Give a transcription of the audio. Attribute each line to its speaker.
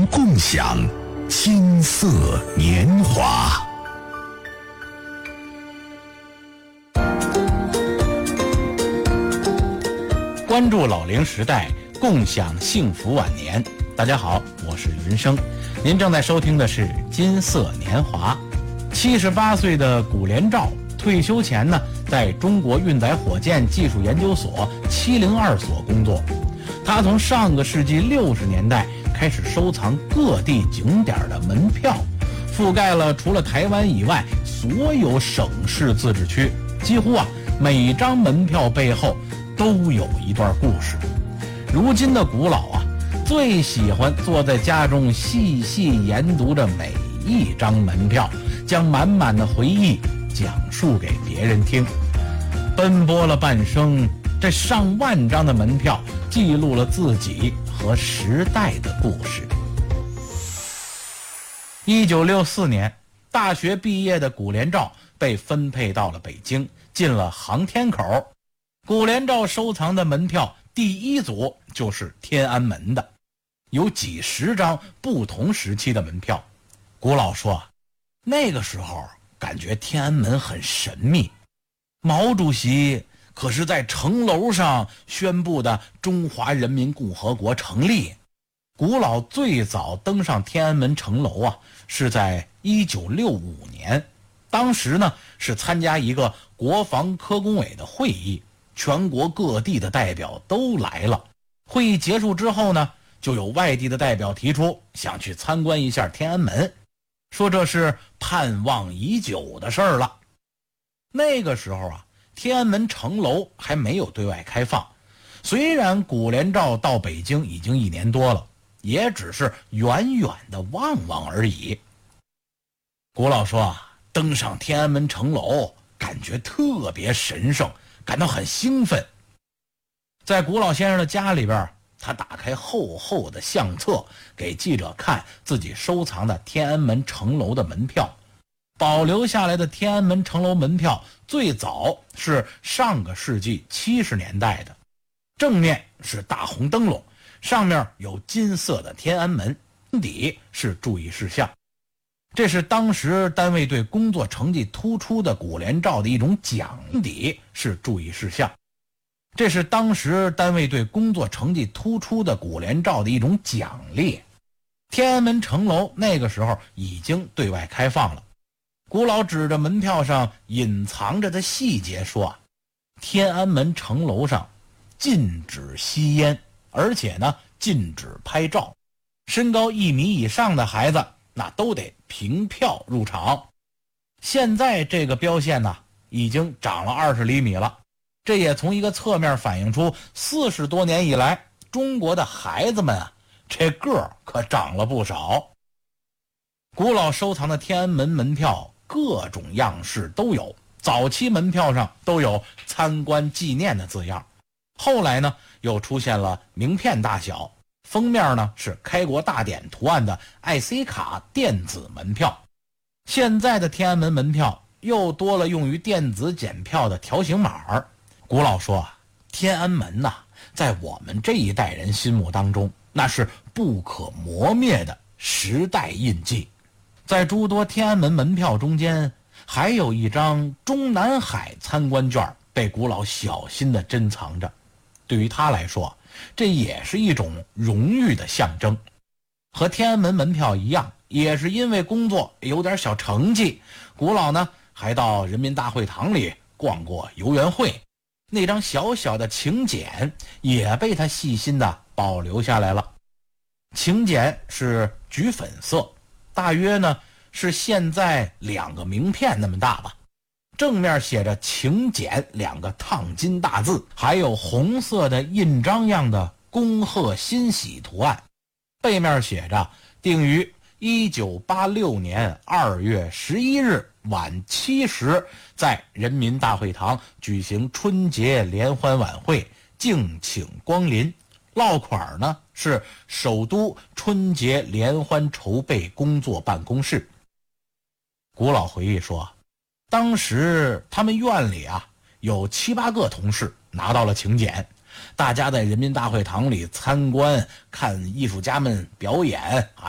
Speaker 1: 共享金色年华。
Speaker 2: 关注老龄时代，共享幸福晚年。大家好，我是云生，您正在收听的是金色年华。78岁的古连照退休前呢，在中国运载火箭技术研究所702所工作。他从上个世纪60年代开始收藏各地景点的门票，覆盖了除了台湾以外所有省市自治区，几乎每张门票背后都有一段故事。如今的古老最喜欢坐在家中细细研读着每一张门票，将满满的回忆讲述给别人听。奔波了半生，这上万张的门票记录了自己和时代的故事。1964年，大学毕业的古连照被分配到了北京，进了航天口。古连照收藏的门票第一组就是天安门的，有几十张不同时期的门票。古老说，那个时候感觉天安门很神秘，毛主席可是在城楼上宣布的中华人民共和国成立。古老最早登上天安门城楼是在1965年，当时呢是参加一个国防科工委的会议，全国各地的代表都来了。会议结束之后呢，就有外地的代表提出想去参观一下天安门，说这是盼望已久的事儿了。那个时候天安门城楼还没有对外开放，虽然古连照到北京已经1年多了，也只是远远的望望而已。古老说登上天安门城楼感觉特别神圣，感到很兴奋。在古老先生的家里边，他打开厚厚的相册，给记者看自己收藏的天安门城楼的门票。保留下来的天安门城楼门票最早是上个世纪70年代的，正面是大红灯笼，上面有金色的天安门，底是注意事项。这是当时单位对工作成绩突出的古连照的一种奖励，是注意事项。这是当时单位对工作成绩突出的古连照的一种奖励。天安门城楼那个时候已经对外开放了。古老指着门票上隐藏着的细节说，天安门城楼上禁止吸烟，而且呢禁止拍照，身高1米以上的孩子那都得凭票入场。现在这个标线已经长了20厘米了，这也从一个侧面反映出40多年以来中国的孩子们这个儿可长了不少。古老收藏的天安门门票各种样式都有，早期门票上都有参观纪念的字样，后来呢又出现了名片大小，封面呢是开国大典图案的 IC 卡电子门票。现在的天安门门票又多了用于电子检票的条形码。古老说天安门在我们这一代人心目当中那是不可磨灭的时代印记。在诸多天安门门票中间，还有一张中南海参观券被古老小心地珍藏着。对于他来说，这也是一种荣誉的象征。和天安门门票一样，也是因为工作有点小成绩，古老呢还到人民大会堂里逛过游园会，那张小小的请柬也被他细心地保留下来了。请柬是橘粉色，大约呢是现在2个名片那么大吧。正面写着请柬2个烫金大字，还有红色的印章样的恭贺欣喜图案。背面写着定于1986年2月11日晚7时在人民大会堂举行春节联欢晚会，敬请光临。落款呢是首都春节联欢筹备工作办公室。古老回忆说，当时他们院里有7、8个同事拿到了请柬，大家在人民大会堂里参观，看艺术家们表演